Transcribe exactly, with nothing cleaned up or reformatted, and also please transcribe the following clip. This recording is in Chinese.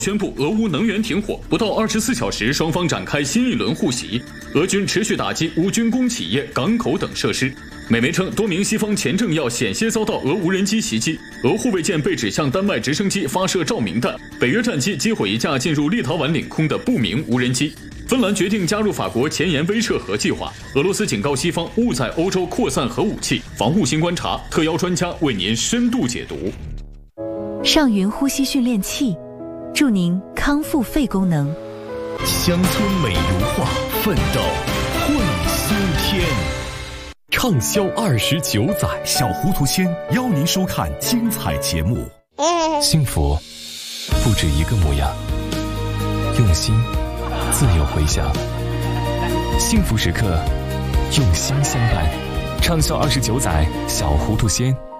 宣布俄乌能源停火，不到二十四小时，双方展开新一轮互袭。俄军持续打击乌军工企业、港口等设施。美媒称，多名西方前政要险些遭到俄无人机袭击，俄护卫舰被指向丹麦直升机发射照明弹，北约战机击毁一架进入立陶宛领空的不明无人机。芬兰决定加入法国前沿威慑核计划。俄罗斯警告西方勿在欧洲扩散核武器。防护新观察，特邀专家为您深度解读。 上云呼吸训练器，助您康复肺功能。 乡村美如画，奋斗会新天。畅销二十九载，小糊涂仙邀您收看精彩节目。 幸福不止一个模样，用心自有回响。幸福时刻，用心相伴。畅销二十九载，小糊涂仙。